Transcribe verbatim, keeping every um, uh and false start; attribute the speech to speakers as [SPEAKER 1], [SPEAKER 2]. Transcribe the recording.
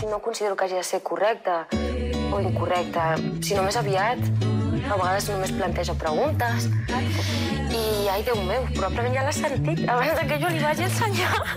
[SPEAKER 1] no considero que hagi de ser correcta o incorrecta, sinó més aviat. A vegades només planteja preguntes i, ai, Déu meu, probablement ja l'ha sentit abans que jo li vagi ensenyar.